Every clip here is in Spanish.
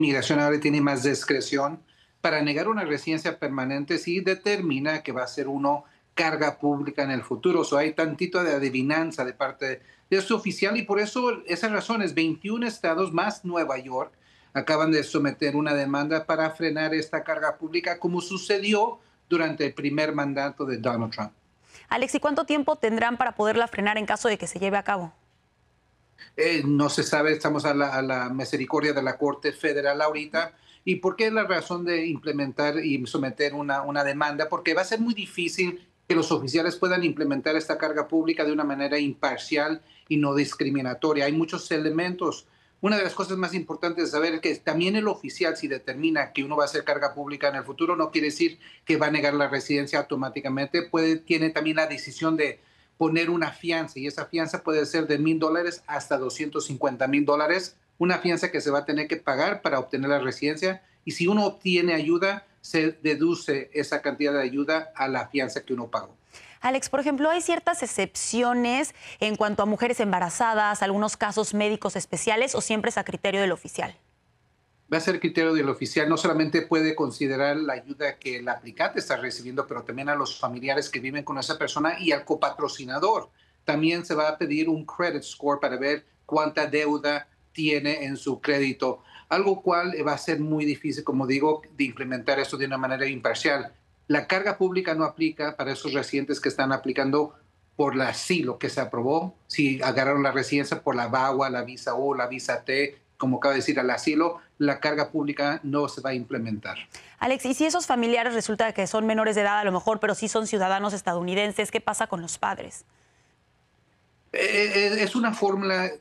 Migración ahora tiene más discreción para negar una residencia permanente si determina que va a ser uno carga pública en el futuro. So, hay tantito de adivinanza de parte de este oficial y por eso esas razones, 21 estados más Nueva York acaban de someter una demanda para frenar esta carga pública como sucedió durante el primer mandato de Donald Trump. Alex, ¿y cuánto tiempo tendrán para poderla frenar en caso de que se lleve a cabo? No se sabe, estamos a la misericordia de la Corte Federal ahorita. ¿Y por qué la razón de implementar y someter una demanda? Porque va a ser muy difícil que los oficiales puedan implementar esta carga pública de una manera imparcial y no discriminatoria. Hay muchos elementos. Una de las cosas más importantes es saber que también el oficial, si determina que uno va a hacer carga pública en el futuro, no quiere decir que va a negar la residencia automáticamente. Tiene también la decisión de poner una fianza y esa fianza puede ser de $1,000 hasta $250,000, una fianza que se va a tener que pagar para obtener la residencia y si uno obtiene ayuda, se deduce esa cantidad de ayuda a la fianza que uno pagó. Alex, por ejemplo, hay ciertas excepciones en cuanto a mujeres embarazadas, algunos casos médicos especiales o siempre es a criterio del oficial. Va a ser criterio del oficial, no solamente puede considerar la ayuda que el aplicante está recibiendo, pero también a los familiares que viven con esa persona y al copatrocinador. También se va a pedir un credit score para ver cuánta deuda tiene en su crédito, algo cual va a ser muy difícil, como digo, de implementar esto de una manera imparcial. La carga pública no aplica para esos residentes que están aplicando por el asilo que se aprobó, si agarraron la residencia por la VAWA, la visa U, la visa T, como acaba de decir, al asilo, la carga pública no se va a implementar. Alex, ¿y si esos familiares resulta que son menores de edad a lo mejor, pero sí son ciudadanos estadounidenses? ¿Qué pasa con los padres? Es una fórmula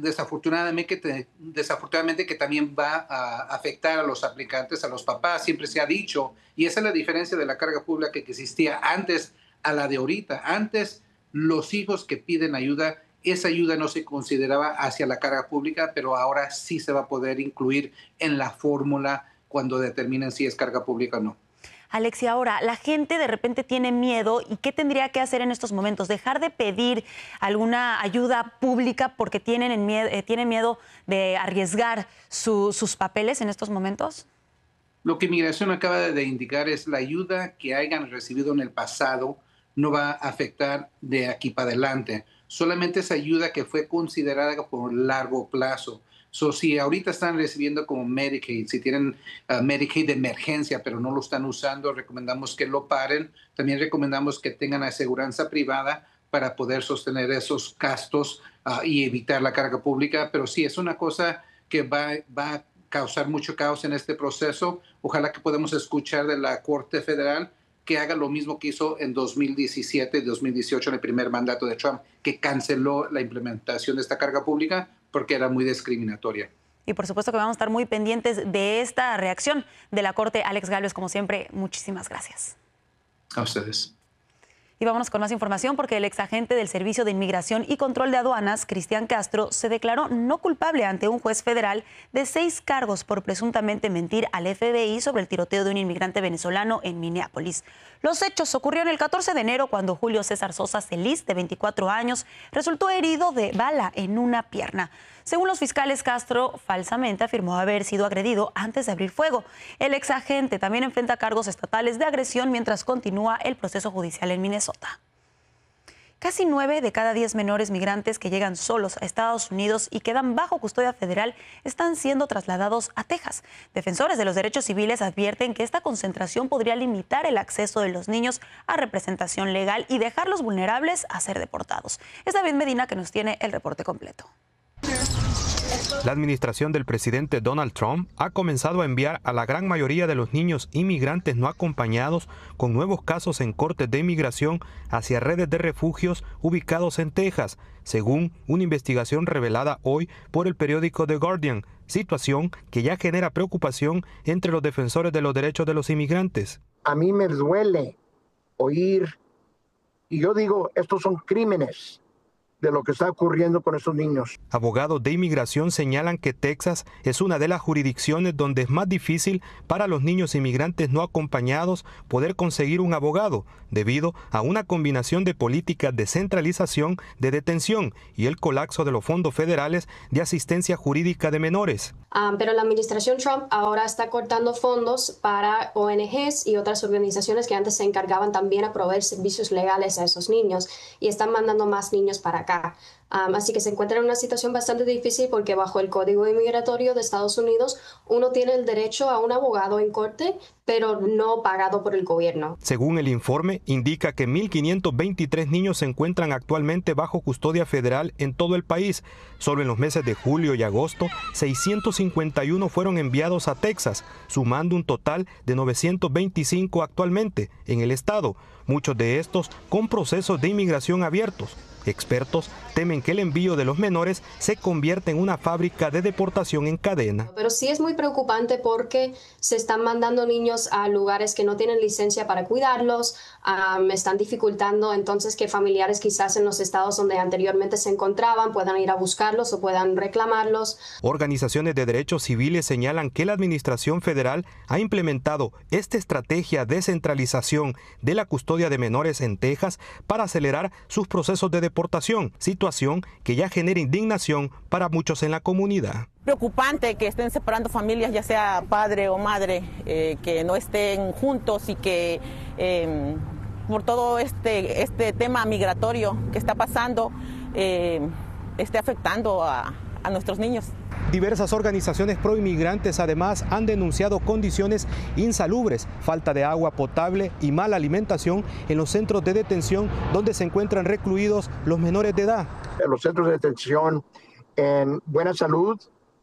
desafortunadamente que también va a afectar a los aplicantes, a los papás, siempre se ha dicho, y esa es la diferencia de la carga pública que existía antes a la de ahorita. Antes, los hijos que piden ayuda, esa ayuda no se consideraba hacia la carga pública, pero ahora sí se va a poder incluir en la fórmula cuando determinen si es carga pública o no. Alex, y ahora, la gente de repente tiene miedo, ¿y qué tendría que hacer en estos momentos? ¿Dejar de pedir alguna ayuda pública porque tienen miedo de arriesgar sus papeles en estos momentos? Lo que Migración acaba de indicar es la ayuda que hayan recibido en el pasado no va a afectar de aquí para adelante. Solamente esa ayuda que fue considerada por largo plazo. So, si ahorita están recibiendo como Medicaid, si tienen Medicaid de emergencia, pero no lo están usando, recomendamos que lo paren. También recomendamos que tengan aseguranza privada para poder sostener esos gastos y evitar la carga pública. Pero sí, es una cosa que va a causar mucho caos en este proceso. Ojalá que podamos escuchar de la Corte Federal que haga lo mismo que hizo en 2017 y 2018 en el primer mandato de Trump, que canceló la implementación de esta carga pública porque era muy discriminatoria. Y por supuesto que vamos a estar muy pendientes de esta reacción de la Corte. Alex Gálvez, como siempre, muchísimas gracias. A ustedes. Y vámonos con más información porque el exagente del Servicio de Inmigración y Control de Aduanas, Cristian Castro, se declaró no culpable ante un juez federal de 6 cargos por presuntamente mentir al FBI sobre el tiroteo de un inmigrante venezolano en Minneapolis. Los hechos ocurrieron el 14 de enero cuando Julio César Sosa Celis, de 24 años, resultó herido de bala en una pierna. Según los fiscales, Castro falsamente afirmó haber sido agredido antes de abrir fuego. El exagente también enfrenta cargos estatales de agresión mientras continúa el proceso judicial en Minnesota. Casi 9 de cada 10 menores migrantes que llegan solos a Estados Unidos y quedan bajo custodia federal están siendo trasladados a Texas. Defensores de los derechos civiles advierten que esta concentración podría limitar el acceso de los niños a representación legal y dejarlos vulnerables a ser deportados. Es David Medina que nos tiene el reporte completo. La administración del presidente Donald Trump ha comenzado a enviar a la gran mayoría de los niños inmigrantes no acompañados con nuevos casos en cortes de inmigración hacia redes de refugios ubicados en Texas, según una investigación revelada hoy por el periódico The Guardian, situación que ya genera preocupación entre los defensores de los derechos de los inmigrantes. A mí me duele oír, y yo digo, estos son crímenes, de lo que está ocurriendo con estos niños. Abogados de inmigración señalan que Texas es una de las jurisdicciones donde es más difícil para los niños inmigrantes no acompañados poder conseguir un abogado, debido a una combinación de políticas de centralización de detención y el colapso de los fondos federales de asistencia jurídica de menores. Pero la administración Trump ahora está cortando fondos para ONGs y otras organizaciones que antes se encargaban también a proveer servicios legales a esos niños y están mandando más niños para acá. Así que se encuentra en una situación bastante difícil porque bajo el Código Inmigratorio de Estados Unidos uno tiene el derecho a un abogado en corte, pero no pagado por el gobierno. Según el informe, indica que 1.523 niños se encuentran actualmente bajo custodia federal en todo el país. Solo en los meses de julio y agosto, 651 fueron enviados a Texas, sumando un total de 925 actualmente en el estado, muchos de estos con procesos de inmigración abiertos. Expertos temen que el envío de los menores se convierta en una fábrica de deportación en cadena. Pero sí es muy preocupante porque se están mandando niños a lugares que no tienen licencia para cuidarlos, están dificultando entonces que familiares quizás en los estados donde anteriormente se encontraban puedan ir a buscarlos o puedan reclamarlos. Organizaciones de derechos civiles señalan que la administración federal ha implementado esta estrategia de centralización de la custodia de menores en Texas para acelerar sus procesos de deportación, situación que ya genera indignación para muchos en la comunidad. Preocupante que estén separando familias, ya sea padre o madre, que no estén juntos y que por todo este tema migratorio que está pasando esté afectando a nuestros niños. Diversas organizaciones proinmigrantes además han denunciado condiciones insalubres, falta de agua potable y mala alimentación en los centros de detención donde se encuentran recluidos los menores de edad. Los centros de detención en buena salud,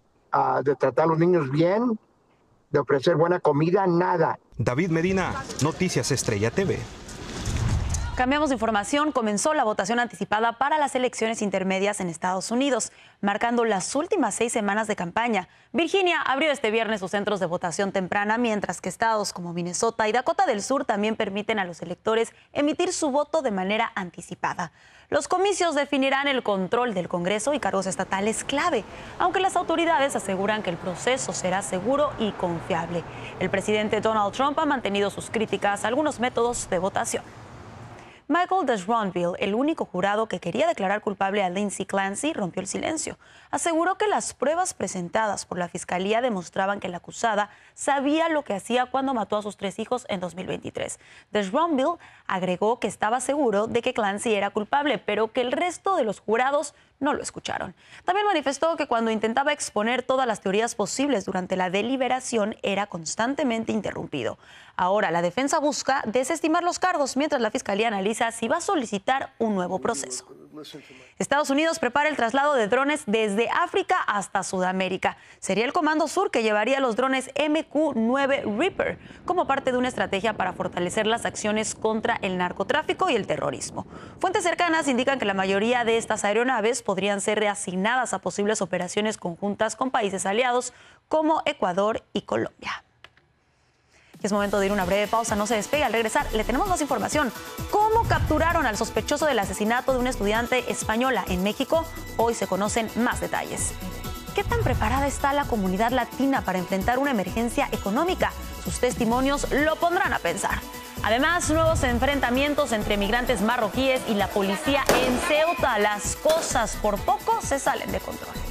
de tratar a los niños bien, de ofrecer buena comida, nada. David Medina, Noticias Estrella TV. Cambiamos de información. Comenzó la votación anticipada para las elecciones intermedias en Estados Unidos, marcando las últimas 6 semanas de campaña. Virginia abrió este viernes sus centros de votación temprana, mientras que estados como Minnesota y Dakota del Sur también permiten a los electores emitir su voto de manera anticipada. Los comicios definirán el control del Congreso y cargos estatales clave, aunque las autoridades aseguran que el proceso será seguro y confiable. El presidente Donald Trump ha mantenido sus críticas a algunos métodos de votación. Michael Desronville, el único jurado que quería declarar culpable a Lindsay Clancy, rompió el silencio. Aseguró que las pruebas presentadas por la fiscalía demostraban que la acusada sabía lo que hacía cuando mató a sus 3 hijos en 2023. Desronville agregó que estaba seguro de que Clancy era culpable, pero que el resto de los jurados no lo escucharon. También manifestó que cuando intentaba exponer todas las teorías posibles durante la deliberación era constantemente interrumpido. Ahora la defensa busca desestimar los cargos mientras la fiscalía analiza si va a solicitar un nuevo proceso. Estados Unidos prepara el traslado de drones desde África hasta Sudamérica. Sería el Comando Sur que llevaría los drones MQ-9 Reaper como parte de una estrategia para fortalecer las acciones contra el narcotráfico y el terrorismo. Fuentes cercanas indican que la mayoría de estas aeronaves podrían ser reasignadas a posibles operaciones conjuntas con países aliados como Ecuador y Colombia. Es momento de ir a una breve pausa, no se despegue. Al regresar le tenemos más información. ¿Cómo capturaron al sospechoso del asesinato de una estudiante española en México? Hoy se conocen más detalles. ¿Qué tan preparada está la comunidad latina para enfrentar una emergencia económica? Sus testimonios lo pondrán a pensar. Además, nuevos enfrentamientos entre migrantes marroquíes y la policía en Ceuta. Las cosas por poco se salen de control.